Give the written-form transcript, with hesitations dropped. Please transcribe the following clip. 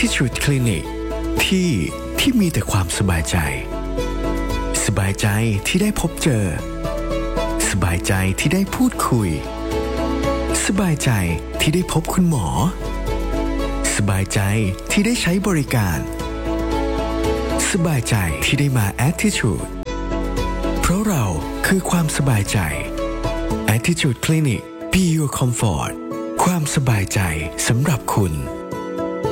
Attitude Clinic ที่มีแต่ความสบายใจสบายใจที่ได้พบเจอสบายใจที่ได้พูดคุยสบายใจที่ได้พบคุณหมอสบายใจที่ได้ใช้บริการสบายใจที่ได้มา Attitude เพราะเราคือความสบายใจ Attitude Clinic Be Your Comfort ความสบายใจสำหรับคุณ